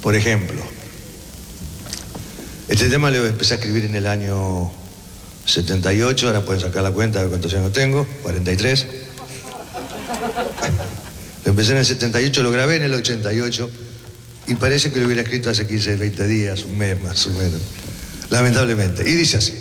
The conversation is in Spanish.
Por ejemplo, este tema lo empecé a escribir en el año 78, ahora pueden sacar la cuenta de cuántos años tengo, 43. Lo empecé en el 78, lo grabé en el 88 y parece que lo hubiera escrito hace 15, 20 días, un mes más o menos, lamentablemente. Y dice así.